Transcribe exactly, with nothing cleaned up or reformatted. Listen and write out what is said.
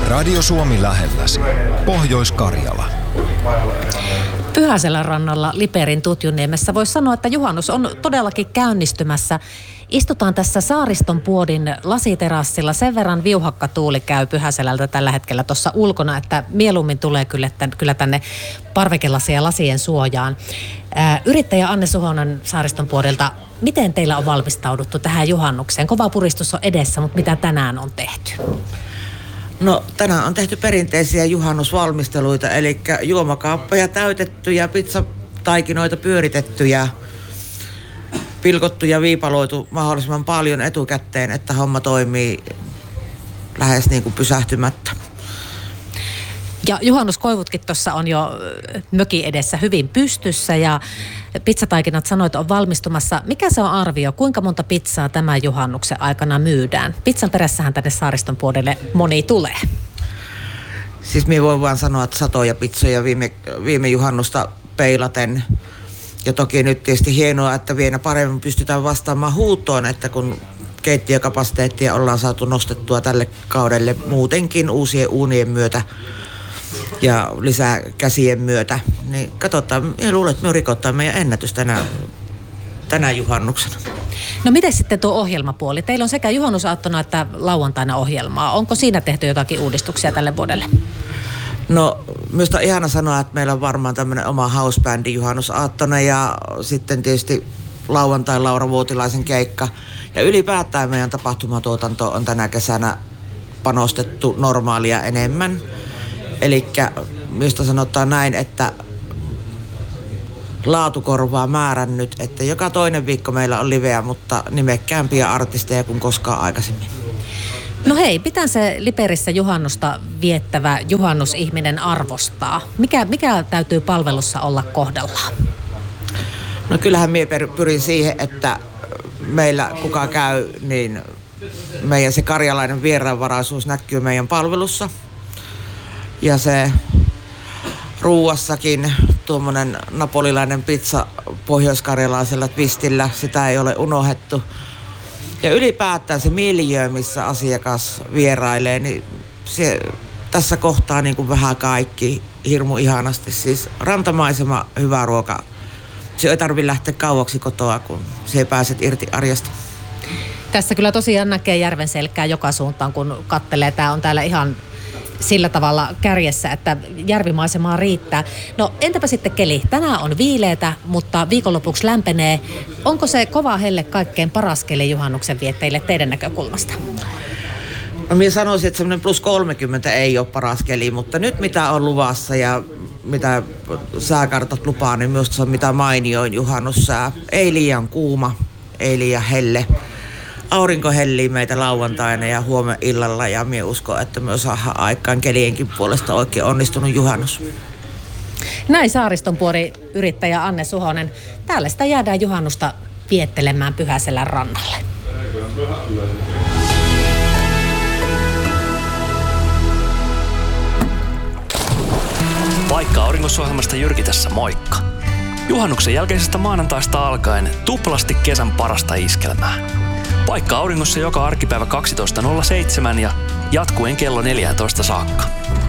Radio Suomi lähelläsi. Pohjois-Karjala. Pyhäselän rannalla Liperin Tutjuniemessä voisi sanoa, että juhannus on todellakin käynnistymässä. Istutaan tässä Saaristonpuodin lasiterassilla. Sen verran viuhakka tuuli käy Pyhäselältä tällä hetkellä tuossa ulkona, että mieluummin tulee kyllä, kyllä tänne parvekelasia lasien suojaan. Ää, yrittäjä Anne Suhonen Saaristonpuodilta, miten teillä on valmistauduttu tähän juhannukseen? Kova puristus on edessä, mutta mitä tänään on tehty? No tänään on tehty perinteisiä juhannusvalmisteluita, eli juomakaappeja täytetty ja pizzataikinoita pyöritetty ja pilkottu ja viipaloitu mahdollisimman paljon etukäteen, että homma toimii lähes niin kuin pysähtymättä. Ja juhannuskoivutkin tuossa on jo mökin edessä hyvin pystyssä ja pizzataikinat sanoit on valmistumassa. Mikä se on arvio? Kuinka monta pizzaa tämän juhannuksen aikana myydään? Pizzan perässähän tänne Saaristonpuolelle moni tulee. Siis minä voin vaan sanoa, että satoja pizzoja viime, viime juhannusta peilaten. Ja toki nyt tietysti hienoa, että vielä paremmin pystytään vastaamaan huutoon, että kun keittiökapasiteettia ollaan saatu nostettua tälle kaudelle muutenkin uusien uunien myötä ja lisää käsien myötä, niin katsotaan, ja luulen, että me rikottaa meidän ennätys tänä, tänä juhannuksena. No miten sitten tuo ohjelmapuoli? Teillä on sekä juhannusaattona että lauantaina ohjelmaa. Onko siinä tehty jotakin uudistuksia tälle vuodelle? No, minusta on ihana sanoa, että meillä on varmaan tämmöinen oma housebändi juhannusaattona ja sitten tietysti lauantai Laura Vuotilaisen keikka. Ja ylipäätään meidän tapahtumatuotanto on tänä kesänä panostettu normaalia enemmän. Elikkä minusta sanotaan näin, että laatu korvaa määrän nyt, että joka toinen viikko meillä on liveä, mutta nimekkäämpiä artisteja kuin koskaan aikaisemmin. No hei, mitä se Liperissä juhannusta viettävä juhannusihminen arvostaa? Mikä, mikä täytyy palvelussa olla kohdallaan? No kyllähän minä pyrin siihen, että meillä kuka käy, niin meidän se karjalainen vieraanvaraisuus näkyy meidän palvelussa. Ja se ruuassakin tuommoinen napolilainen pizza pohjoiskarjalaisella twistillä, sitä ei ole unohdettu. Ja ylipäätään se miljöö, missä asiakas vierailee, niin se, tässä kohtaa niin kuin vähän kaikki hirmu ihanasti. Siis rantamaisema, hyvä ruoka. Se ei tarvitse lähteä kauaksi kotoa, kun se pääset irti arjesta. Tässä kyllä tosiaan näkee järven selkää joka suuntaan, kun kattelee. Tämä on täällä ihan sillä tavalla kärjessä, että järvimaisemaa riittää. No entäpä sitten keli? Tänään on viileätä, mutta viikonlopuksi lämpenee. Onko se kova helle kaikkein paras keli juhannuksen viettäjille teidän näkökulmasta? No minä sanoisin, että semmoinen plus kolmekymmentä ei ole paras keli, mutta nyt mitä on luvassa ja mitä sääkartat lupaa, niin myös se on mitä mainioin juhannussää. Ei liian kuuma, ei liian helle. Aurinko hellii meitä lauantaina ja huomenna illalla ja minä uskon, että me saadaan aikaan kelienkin puolesta oikein onnistunut juhannus. Näin Saaristonpuodin yrittäjä Anne Suhonen. Täällä sitä jäädään juhannusta viettelemään Pyhäselän rannalle. Paikka Auringossa-ohjelmasta Jyrki tässä, moikka. Juhannuksen jälkeisestä maanantaista alkaen tuplasti kesän parasta iskelmää. Paikka Auringossa joka arkipäivä kaksitoista nolla seitsemän ja jatkuen kello neljätoista saakka.